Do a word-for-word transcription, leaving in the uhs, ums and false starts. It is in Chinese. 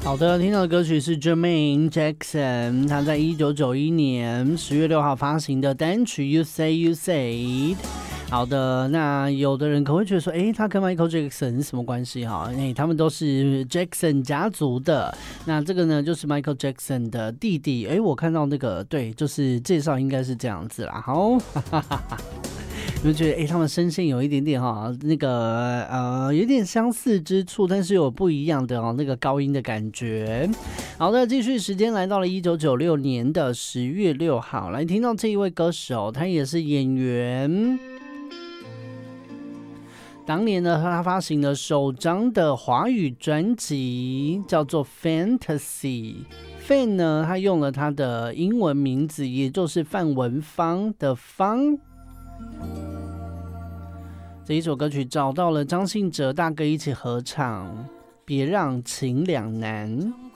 好的，听到的歌曲是 Jermaine Jackson， 他在一九九一年十月六号发行的单曲 You Say You Said。好的，那有的人可能会觉得说，哎，他跟 Michael Jackson 是什么关系哈？哎，他们都是 Jackson 家族的。那这个呢，就是 Michael Jackson 的弟弟。哎，我看到那个，对，就是介绍应该是这样子啦。好，哈哈哈哈。你就觉得哎、欸，他们声线有一点点哈，那个呃，有点相似之处，但是有不一样的哦，那个高音的感觉。好的，继续时间来到了一九九六年的十月六号，来听到这一位歌手，他也是演员。当年呢，他发行了首张的华语专辑，叫做《Fantasy》。Fan 呢，他用了他的英文名字，也就是范文芳的芳。这一首歌曲找到了张信哲大哥一起合唱，别让情两难。